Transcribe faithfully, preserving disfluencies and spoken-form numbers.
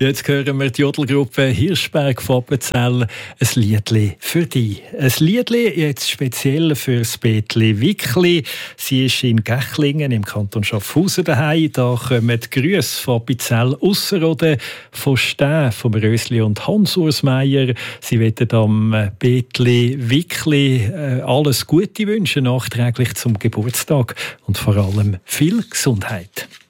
Jetzt hören wir die Jodelgruppe Hirschberg von Appenzell, ein Liedli für dich. Ein Liedli jetzt speziell für das Betli Wickli. Sie ist in Gechlingen im Kanton Schaffhausen daheim. Da kommen die Grüsse von Appenzell Ausserrhoden, von Stäh, vom Rösli und Hans Ursmeier. Sie wollen am Betli Wickli alles Gute wünschen, nachträglich zum Geburtstag und vor allem viel Gesundheit.